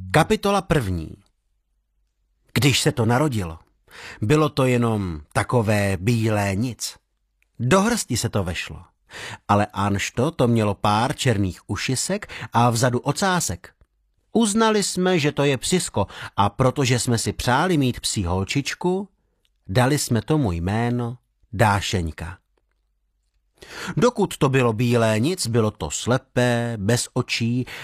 Kapitola 1. Když se to narodilo, bylo to jenom takové bílé nic. Do hrsti se to vešlo, ale Anšto to mělo pár černých ušisek a vzadu ocásek. Uznali jsme, že to je psisko, a protože jsme si přáli mít psí holčičku, dali jsme tomu jméno Dášeňka. Dokud to bylo bílé nic, bylo to slepé, bez očí